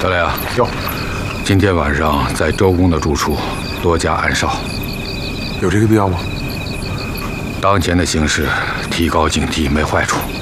小雷啊， 有， 今天晚上在周公的住处多加暗哨， 有这个必要吗？ 当前的形势，提高警惕没坏处。